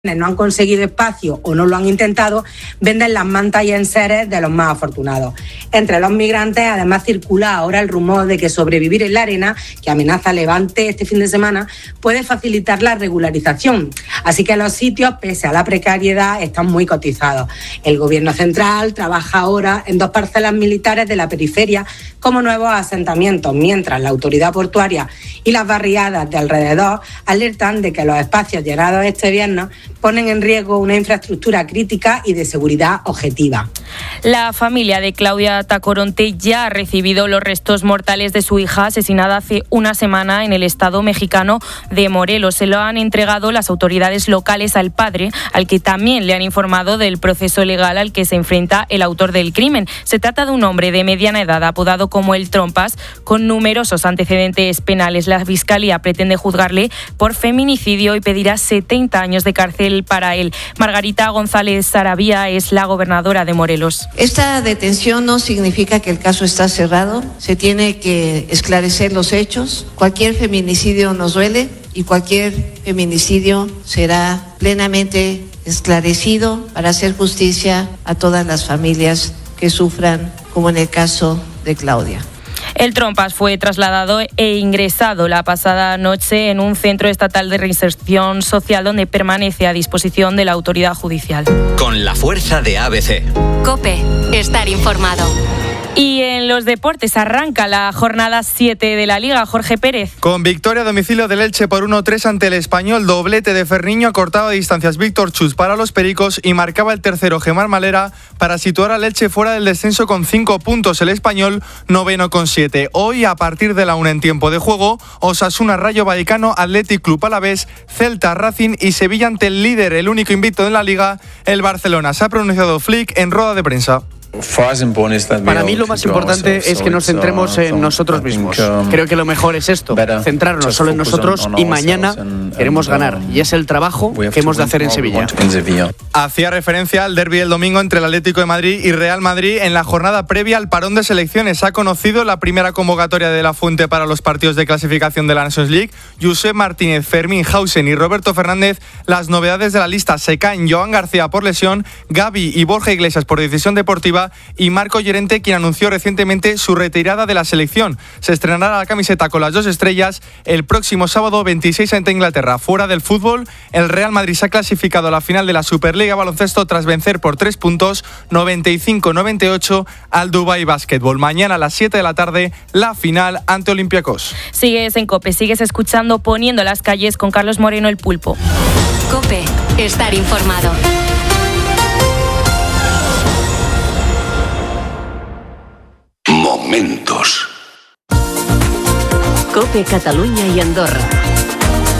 no han conseguido espacio o no lo han intentado, venden las mantas y enseres de los más afortunados. Entre los migrantes, además, circula ahora el rumor de que sobrevivir en la arena, que amenaza Levante este fin de semana, puede facilitar la regularización. Así que los sitios, pese a la precariedad, están muy cotizados. El Gobierno central trabaja ahora en 2 parcelas militares de la periferia como nuevos asentamientos, mientras la autoridad portuaria y las barriadas de alrededor alertan de que los espacios llenados este viernes ponen en riesgo una infraestructura crítica y de seguridad objetiva. La familia de Claudia Tacoronte ya ha recibido los restos mortales de su hija asesinada hace una semana en el estado mexicano de Morelos. Se lo han entregado las autoridades locales al padre, al que también le han informado del proceso legal al que se enfrenta el autor del crimen. Se trata de un hombre de mediana edad, apodado como el Trompas, con numerosos antecedentes penales. La Fiscalía pretende juzgarle por feminicidio y pedirá 70 años de cárcel para él. Margarita González Saravía es la gobernadora de Morelos. Esta detención no significa que el caso está cerrado. Se tiene que esclarecer los hechos. Cualquier feminicidio nos duele y cualquier feminicidio será plenamente esclarecido para hacer justicia a todas las familias que sufran, como en el caso de Claudia. El Trompas fue trasladado e ingresado la pasada noche en un centro estatal de reinserción social donde permanece a disposición de la autoridad judicial. Con la fuerza de ABC. COPE. Estar informado. Y en los deportes arranca la jornada 7 de la Liga. Jorge Pérez. Con victoria a domicilio del Elche por 1-3 ante el Español, doblete de Ferniño, acortaba distancias Víctor Chus para los pericos y marcaba el tercero Gemar Malera para situar al Elche fuera del descenso con 5 puntos. El Español noveno con 7. Hoy, a partir de la 1 en tiempo de juego, Osasuna, Rayo Vallecano, Athletic Club Alavés, Celta, Racing y Sevilla ante el líder, el único invicto en la Liga, el Barcelona. Se ha pronunciado Flick en rueda de prensa. Para mí lo más importante es que nos centremos en nosotros mismos. Creo que lo mejor es esto, centrarnos solo en nosotros y mañana queremos ganar. Y es el trabajo que hemos de hacer en Sevilla. Hacía referencia al derbi del domingo entre el Atlético de Madrid y Real Madrid en la jornada previa al parón de selecciones. Ha conocido la primera convocatoria de la Fuente para los partidos de clasificación de la Nations League. Josep Martínez, Fermín Hausen y Roberto Fernández. Las novedades de la lista: se caen Joan García por lesión, Gavi y Borja Iglesias por decisión deportiva y Marco Llorente, quien anunció recientemente su retirada de la selección. Se estrenará la camiseta con las 2 estrellas el próximo sábado 26 ante Inglaterra. Fuera del fútbol, el Real Madrid se ha clasificado a la final de la Superliga Baloncesto tras vencer por 3 puntos, 95-98 al Dubai Basketball. Mañana a las 7 de la tarde, la final ante Olympiacos. Sigues en COPE, sigues escuchando Poniendo las calles con Carlos Moreno, el Pulpo. COPE. Estar informado. Momentos. COPE Cataluña y Andorra.